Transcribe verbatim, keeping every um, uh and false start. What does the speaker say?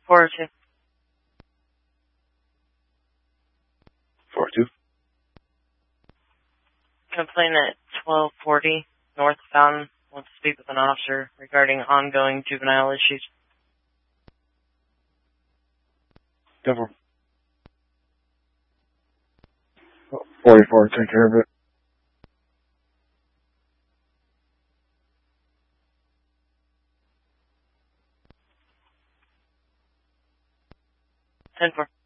four oh two. four two. Complaint at twelve forty North Fountain. Want to speak with an officer regarding ongoing juvenile issues. Denver. forty-four, take care of it. ten four.